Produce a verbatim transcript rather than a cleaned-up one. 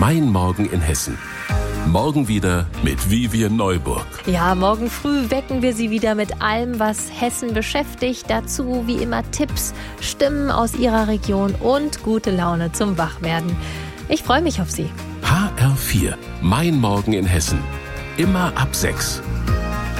Mein Morgen in Hessen. Morgen wieder mit Vivian Neuburg. Ja, morgen früh wecken wir Sie wieder mit allem, was Hessen beschäftigt. Dazu wie immer Tipps, Stimmen aus Ihrer Region und gute Laune zum Wachwerden. Ich freue mich auf Sie. H R vier. Mein Morgen in Hessen. Immer ab sechs.